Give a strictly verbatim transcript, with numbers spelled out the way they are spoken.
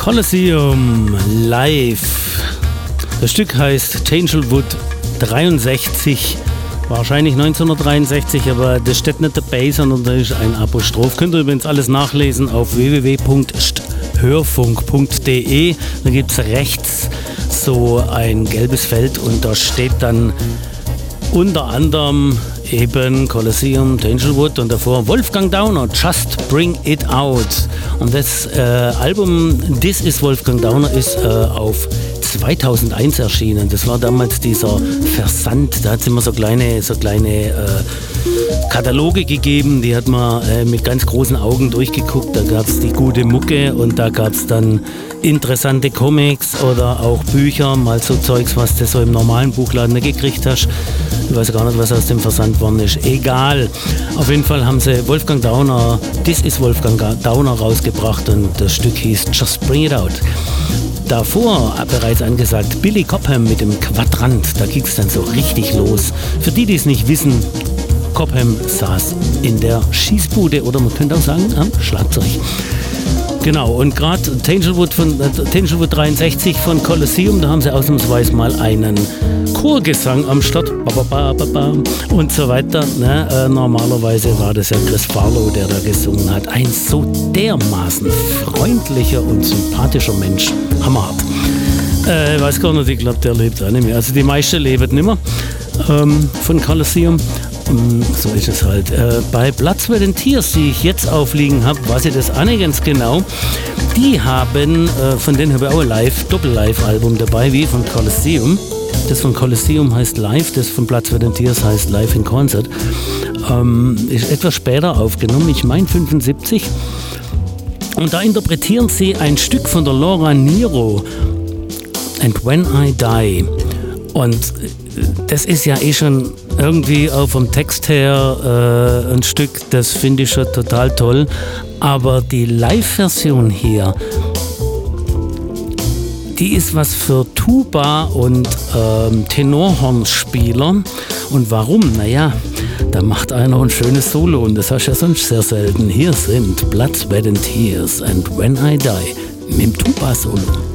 Colosseum live. Das Stück heißt Tanglewood dreiundsechzig, wahrscheinlich neunzehnhundertdreiundsechzig, aber das steht nicht dabei, sondern da ist ein Apostroph. Könnt ihr übrigens alles nachlesen auf w w w punkt hörfunk punkt d e. Da gibt es rechts so ein gelbes Feld und da steht dann unter anderem eben Colosseum, Tanglewood und davor Wolfgang Dauner, Just Bring It Out. Und das äh, Album This is Wolfgang Dauner ist äh, auf zweitausendeins erschienen. Das war damals dieser Versand, da hat es immer so kleine, so kleine äh, Kataloge gegeben, die hat man äh, mit ganz großen Augen durchgeguckt. Da gab es die gute Mucke und da gab es dann interessante Comics oder auch Bücher, mal so Zeugs, was du so im normalen Buchladen nicht gekriegt hast. Ich weiß gar nicht, was aus dem Versand worden ist. Egal. Auf jeden Fall haben sie Wolfgang Dauner, This is Wolfgang Dauner rausgebracht und das Stück hieß Just Bring It Out. Davor bereits angesagt Billy Cobham mit dem Quadrant, da ging es dann so richtig los. Für die, die es nicht wissen, Cobham saß in der Schießbude oder man könnte auch sagen am Schlagzeug. Genau, und gerade Tanglewood, von, äh, Tanglewood dreiundsechzig von Colosseum, da haben sie ausnahmsweise mal einen Chorgesang am Start ba, ba, ba, ba, und so weiter. Ne? Äh, normalerweise war das ja Chris Farlow, der da gesungen hat. Ein so dermaßen freundlicher und sympathischer Mensch. Hammerhart. Äh, ich weiß gar nicht, ich glaube, der lebt auch nicht mehr. Also die meisten leben nicht mehr ähm, von Colosseum. So ist es halt. Äh, bei Blood, Sweat and Tears, die ich jetzt aufliegen habe, weiß ich das auch nicht ganz genau. Die haben, äh, von denen habe ich auch ein Live, Doppel-Live-Album dabei, wie von Colosseum. Das von Colosseum heißt Live, das von Blood, Sweat and Tears heißt Live in Concert. Ähm, ist etwas später aufgenommen, ich meine fünfundsiebzig. Und da interpretieren sie ein Stück von der Laura Nyro, And When I Die. Und das ist ja eh schon irgendwie auch vom Text her äh, ein Stück, das finde ich schon total toll. Aber die Live-Version hier, die ist was für Tuba und ähm, Tenorhornspieler. Und warum? Naja, da macht einer ein schönes Solo und das hast du ja sonst sehr selten. Hier sind Blood, Sweat and Tears and When I Die mit dem Tuba-Solo.